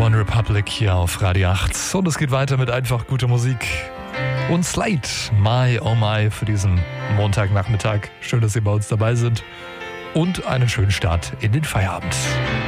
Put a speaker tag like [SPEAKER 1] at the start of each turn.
[SPEAKER 1] One Republic hier auf Radio 8. Und es geht weiter mit einfach guter Musik. Und Slade, My Oh My für diesen Montagnachmittag. Schön, dass Sie bei uns dabei sind. Und einen schönen Start in den Feierabend.